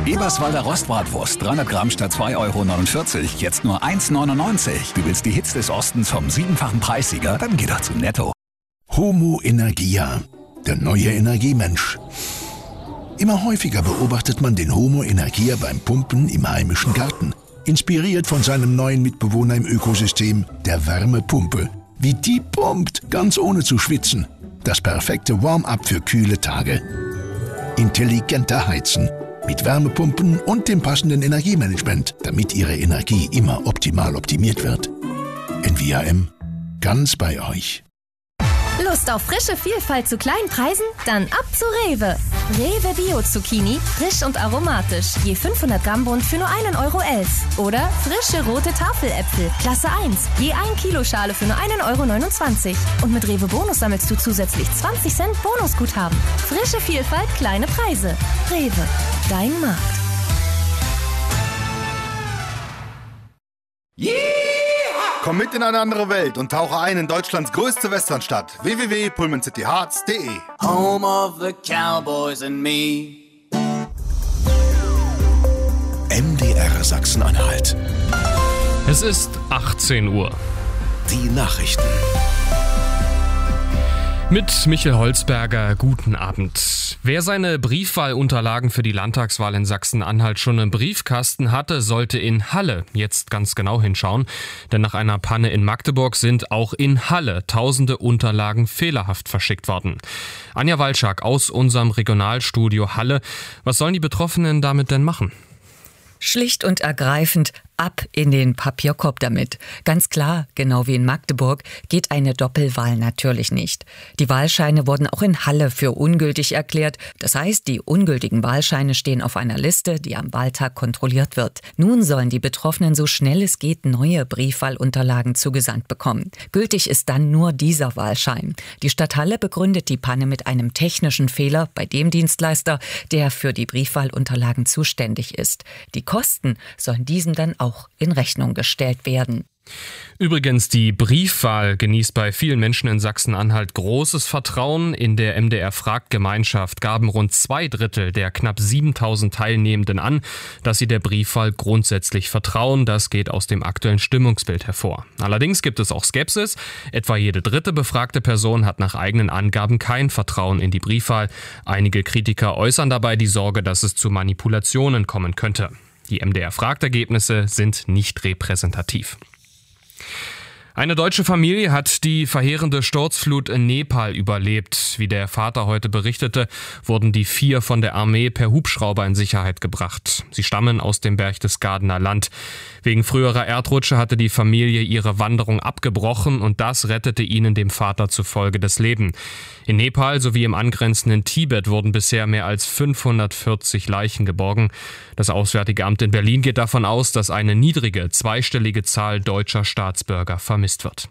Eberswalder Rostbratwurst, 300 Gramm statt 2,49 €, jetzt nur 1,99 €. Du willst die Hits des Ostens vom 7-fachen Preissieger? Dann geh doch zu Netto. Homo Energia, der neue Energiemensch. Immer häufiger beobachtet man den Homo Energia beim Pumpen im heimischen Garten. Inspiriert von seinem neuen Mitbewohner im Ökosystem, der Wärmepumpe. Wie die pumpt, ganz ohne zu schwitzen. Das perfekte Warm-up für kühle Tage. Intelligenter Heizen. Mit Wärmepumpen und dem passenden Energiemanagement, damit Ihre Energie immer optimal optimiert wird. NVIM, ganz bei euch. Lust auf frische Vielfalt zu kleinen Preisen? Dann ab zu Rewe. Rewe Bio-Zucchini, frisch und aromatisch. Je 500 Gramm Bund für nur 1,11 € Oder frische rote Tafeläpfel, Klasse 1. Je 1 Kilo Schale für nur 1,29 €. Und mit Rewe Bonus sammelst du zusätzlich 20 Cent Bonusguthaben. Frische Vielfalt, kleine Preise. Rewe, dein Markt. Komm mit in eine andere Welt und tauche ein in Deutschlands größte Westernstadt. www.pullmancityhearts.de. Home of the Cowboys and me. MDR Sachsen-Anhalt. Es ist 18 Uhr. Die Nachrichten. Mit Michael Holzberger, guten Abend. Wer seine Briefwahlunterlagen für die Landtagswahl in Sachsen-Anhalt schon im Briefkasten hatte, sollte in Halle jetzt ganz genau hinschauen. Denn nach einer Panne in Magdeburg sind auch in Halle tausende Unterlagen fehlerhaft verschickt worden. Anja Walczak aus unserem Regionalstudio Halle. Was sollen die Betroffenen damit denn machen? Schlicht und ergreifend ab in den Papierkorb damit. Ganz klar, genau wie in Magdeburg, geht eine Doppelwahl natürlich nicht. Die Wahlscheine wurden auch in Halle für ungültig erklärt. Das heißt, die ungültigen Wahlscheine stehen auf einer Liste, die am Wahltag kontrolliert wird. Nun sollen die Betroffenen so schnell es geht neue Briefwahlunterlagen zugesandt bekommen. Gültig ist dann nur dieser Wahlschein. Die Stadt Halle begründet die Panne mit einem technischen Fehler bei dem Dienstleister, der für die Briefwahlunterlagen zuständig ist. Die Kosten sollen diesem dann auch in Rechnung gestellt werden. Übrigens, die Briefwahl genießt bei vielen Menschen in Sachsen-Anhalt großes Vertrauen. In der MDR-Fragt-Gemeinschaft gaben rund 2/3 der knapp 7.000 Teilnehmenden an, dass sie der Briefwahl grundsätzlich vertrauen. Das geht aus dem aktuellen Stimmungsbild hervor. Allerdings gibt es auch Skepsis. Etwa jede dritte befragte Person hat nach eigenen Angaben kein Vertrauen in die Briefwahl. Einige Kritiker äußern dabei die Sorge, dass es zu Manipulationen kommen könnte. Die MDR-Fragt-Ergebnisse sind nicht repräsentativ. Eine deutsche Familie hat die verheerende Sturzflut in Nepal überlebt. Wie der Vater heute berichtete, wurden die 4 von der Armee per Hubschrauber in Sicherheit gebracht. Sie stammen aus dem Berchtesgadener Land. Wegen früherer Erdrutsche hatte die Familie ihre Wanderung abgebrochen und das rettete ihnen dem Vater zufolge das Leben. In Nepal sowie im angrenzenden Tibet wurden bisher mehr als 540 Leichen geborgen. Das Auswärtige Amt in Berlin geht davon aus, dass eine niedrige, zweistellige Zahl deutscher Staatsbürger vermisst wird.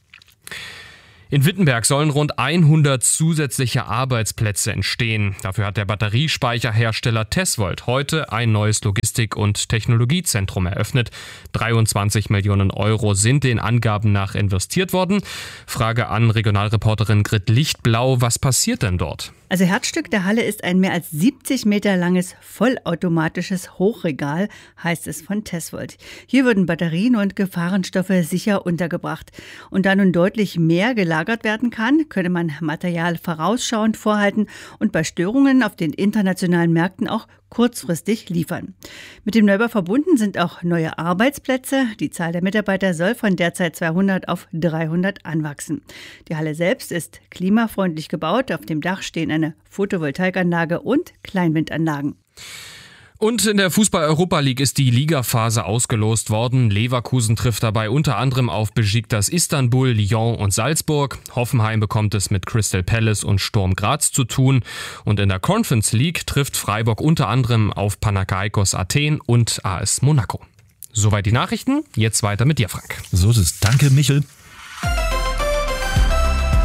In Wittenberg sollen rund 100 zusätzliche Arbeitsplätze entstehen. Dafür hat der Batteriespeicherhersteller Tesvolt heute ein neues Logistik- und Technologiezentrum eröffnet. 23 Millionen € sind den Angaben nach investiert worden. Frage an Regionalreporterin Grit Lichtblau, was passiert denn dort? Also Herzstück der Halle ist ein mehr als 70 Meter langes vollautomatisches Hochregal, heißt es von Tesvolt. Hier würden Batterien und Gefahrenstoffe sicher untergebracht. Und da nun deutlich mehr gelagert werden kann, könne man Material vorausschauend vorhalten und bei Störungen auf den internationalen Märkten auch kurzfristig liefern. Mit dem Neubau verbunden sind auch neue Arbeitsplätze. Die Zahl der Mitarbeiter soll von derzeit 200 auf 300 anwachsen. Die Halle selbst ist klimafreundlich gebaut. Auf dem Dach stehen eine Photovoltaikanlage und Kleinwindanlagen. Und in der Fußball-Europa League ist die Ligaphase ausgelost worden. Leverkusen trifft dabei unter anderem auf Besiktas Istanbul, Lyon und Salzburg. Hoffenheim bekommt es mit Crystal Palace und Sturm Graz zu tun. Und in der Conference League trifft Freiburg unter anderem auf Panathinaikos Athen und AS Monaco. Soweit die Nachrichten. Jetzt weiter mit dir, Frank. So ist es. Danke, Michel.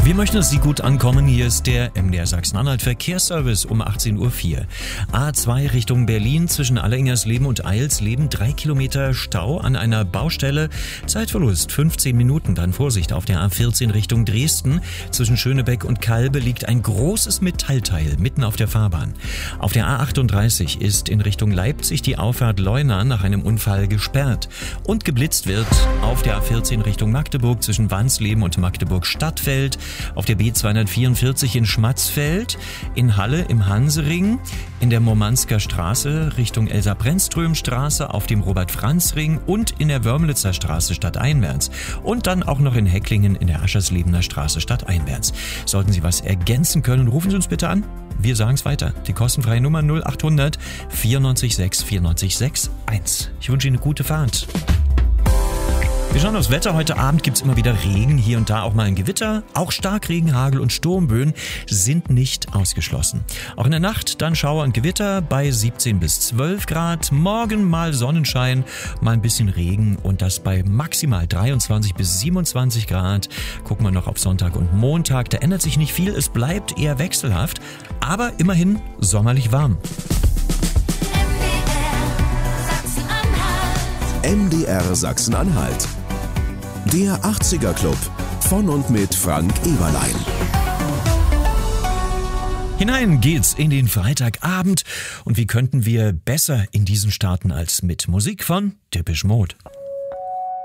Wir möchten, dass Sie gut ankommen. Hier ist der MDR Sachsen-Anhalt Verkehrsservice um 18.04 Uhr. A2 Richtung Berlin zwischen Alleringersleben und Eilsleben. 3 Kilometer Stau an einer Baustelle. Zeitverlust 15 Minuten. Dann Vorsicht auf der A14 Richtung Dresden. Zwischen Schönebeck und Kalbe liegt ein großes Metallteil mitten auf der Fahrbahn. Auf der A38 ist in Richtung Leipzig die Auffahrt Leuna nach einem Unfall gesperrt. Und geblitzt wird auf der A14 Richtung Magdeburg zwischen Wansleben und Magdeburg-Stadtfeld. Auf der B244 in Schmatzfeld, in Halle im Hansering, in der Murmansker Straße Richtung Elsa-Brennström-Straße, auf dem Robert-Franz-Ring und in der Wörmlitzer Straße stadteinwärts. Und dann auch noch in Hecklingen in der Ascherslebener Straße stadteinwärts. Sollten Sie was ergänzen können, rufen Sie uns bitte an. Wir sagen es weiter. Die kostenfreie Nummer 0800 94 6 94 6 1. Ich wünsche Ihnen eine gute Fahrt. Wir schauen aufs Wetter. Heute Abend gibt es immer wieder Regen, hier und da auch mal ein Gewitter. Auch Starkregen, Hagel und Sturmböen sind nicht ausgeschlossen. Auch in der Nacht dann Schauer und Gewitter bei 17 bis 12 Grad. Morgen mal Sonnenschein, mal ein bisschen Regen und das bei maximal 23 bis 27 Grad. Gucken wir noch auf Sonntag und Montag. Da ändert sich nicht viel, es bleibt eher wechselhaft, aber immerhin sommerlich warm. MDR Sachsen-Anhalt. Der 80er Club von und mit Frank Eberlein. Hinein geht's in den Freitagabend und wie könnten wir besser in diesen starten als mit Musik von Depeche Mode.